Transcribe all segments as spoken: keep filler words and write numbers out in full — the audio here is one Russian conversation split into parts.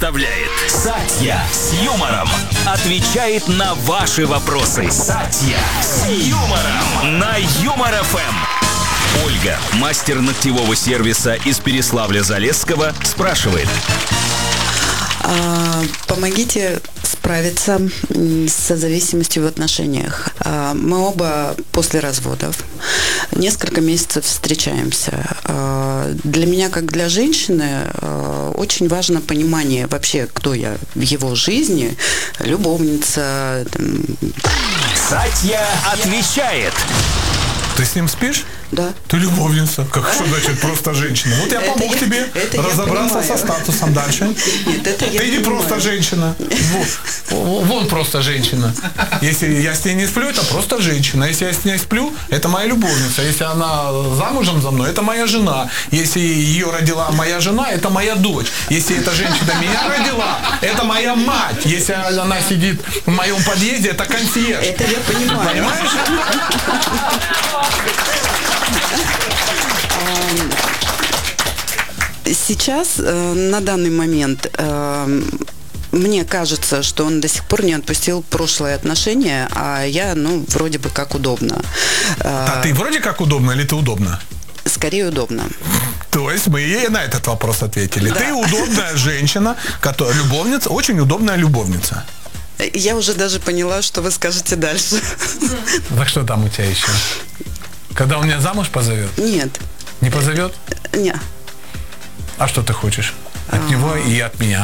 представляет Сатья с юмором. Отвечает на ваши вопросы. Сатья с юмором на Юмор эф эм. Ольга, мастер ногтевого сервиса из Переславля-Залесского, спрашивает. А, помогите справиться с зависимостью в отношениях. А, мы оба после разводов. Несколько месяцев встречаемся. А, для меня, как для женщины, а, очень важно понимание вообще, кто я в его жизни. Любовница. Там... Сатья отвечает. Ты с ним спишь? Да. Ты любовница. Как что значит просто женщина? Вот я Это помог я, тебе разобраться я со статусом дальше. Нет, это я Ты не понимаю. просто женщина. Вон, вон просто женщина. Если я с ней не сплю, это просто женщина. Если я с ней сплю, это моя любовница. Если она замужем за мной, это моя жена. Если ее родила моя жена, это моя дочь. Если эта женщина меня родила, это моя мать. Если она сидит в моем подъезде, это консьерж. Это я понимаю. Понимаешь? Сейчас, на данный момент, мне кажется, что он до сих пор не отпустил прошлые отношения, а я, ну, вроде бы как удобно. А ты вроде как удобно или ты удобно? Скорее удобно. То есть мы ей на этот вопрос ответили. Да. Ты удобная женщина, которая любовница, очень удобная любовница. Я уже даже поняла, что вы скажете дальше. Так что там у тебя еще? Когда он меня замуж позовет? Нет. Не позовет? Не. А что ты хочешь? От него и от меня.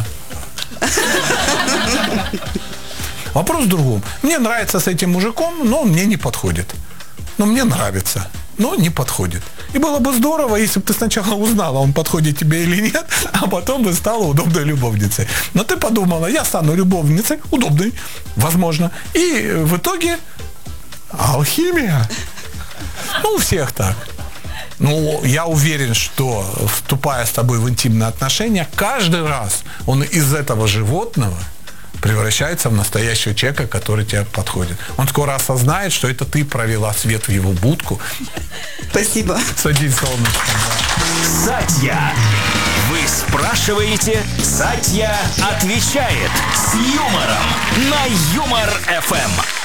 Вопрос в другом. Мне нравится с этим мужиком, но он мне не подходит. Но мне нравится, но не подходит. И было бы здорово, если бы ты сначала узнала, он подходит тебе или нет, а потом бы стала удобной любовницей. Но ты подумала, я стану любовницей, удобной, возможно. И в итоге алхимия. Ну, у всех так. Ну, я уверен, что, вступая с тобой в интимные отношения, каждый раз он из этого животного превращается в настоящего человека, который тебе подходит. Он скоро осознает, что это ты провела свет в его будку. Спасибо. Садись, солнышко. Сатья. Вы спрашиваете, Сатья отвечает с юмором на Юмор эф эм.